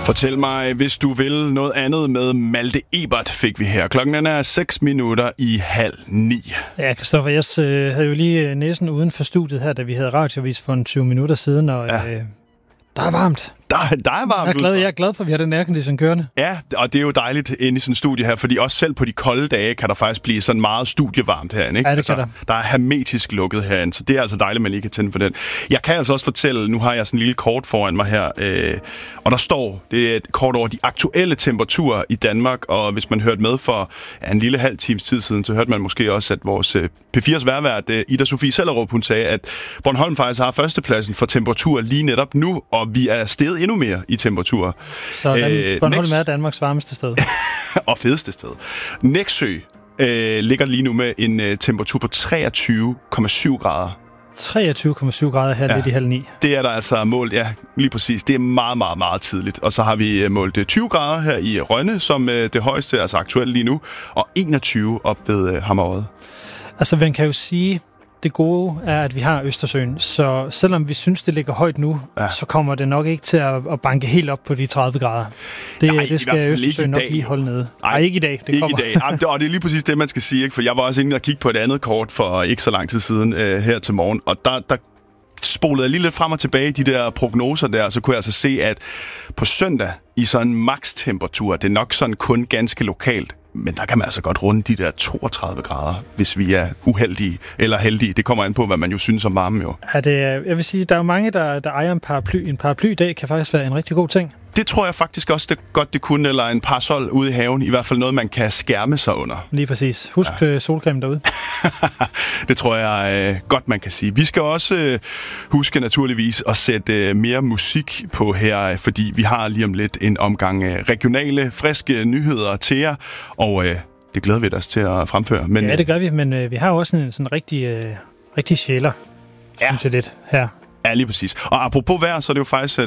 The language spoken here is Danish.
Fortæl mig, hvis du vil, noget andet med Malte Ebert fik vi her. Klokken er 8:06. Ja, Christoffer, jeg havde jo lige næsen uden for studiet her, da vi havde radiovis for 20 minutter siden, og der er varmt. Der er varmt. Jeg er glad for, at vi har den aircondition kørende. Ja, og det er jo dejligt inde i sådan en studie her, fordi også selv på de kolde dage kan der faktisk blive sådan meget studievarmt herinde, ikke? Ja, det kan der. Der er hermetisk lukket herinde, så det er altså dejligt, at man lige kan tænde for den. Jeg kan altså også fortælle, nu har jeg sådan en lille kort foran mig her, og der står, det er et kort over de aktuelle temperaturer i Danmark, og hvis man hørte med for en lille halv times tid siden, så hørte man måske også, at vores P4's værvært, Ida Sofie Sellerup, hun sagde, at Bornholm faktisk har førstepladsen for temperatur lige netop nu, og vi er steget endnu mere i temperatur. Så Bornholm er Danmarks varmeste sted. Og fedeste sted. Nexø ligger lige nu med en temperatur på 23,7 grader. 23,7 grader her lidt i 8:30. Det er der altså målt, ja, lige præcis. Det er meget, meget, meget tidligt. Og så har vi målt 20 grader her i Rønne, som det højeste, altså aktuelt lige nu, og 21 op ved Hammerøde. Altså, man kan jo sige, det gode er, at vi har Østersøen, så selvom vi synes, det ligger højt nu, så kommer det nok ikke til at banke helt op på de 30 grader. Det skal Østersøen nok lige holde nede. Nej, ikke i dag. Det kommer. Ikke i dag. Og det er lige præcis det, man skal sige, ikke? For jeg var også inde og kigge på et andet kort for ikke så lang tid siden her til morgen, og der spolede jeg lige lidt frem og tilbage i de der prognoser der, så kunne jeg altså se, at på søndag i sådan en makstemperatur, det er nok sådan kun ganske lokalt, men der kan man altså godt runde de der 32 grader, hvis vi er uheldige eller heldige. Det kommer an på, hvad man jo synes om varmen jo. Jeg vil sige, der er jo mange, der ejer en paraply. En paraply i dag kan faktisk være en rigtig god ting. Det tror jeg faktisk også det kunne, eller en parasol ude i haven. I hvert fald noget, man kan skærme sig under. Lige præcis. Husk solcreme derude. Det tror jeg godt, man kan sige. Vi skal også huske naturligvis at sætte mere musik på her, fordi vi har lige om lidt en omgang regionale, friske nyheder til jer, og det glæder vi os til at fremføre. Men, ja, det gør vi, men vi har også en sådan rigtig sjæler, synes jeg lidt her. Ja, lige præcis. Og apropos vejr, så er det jo faktisk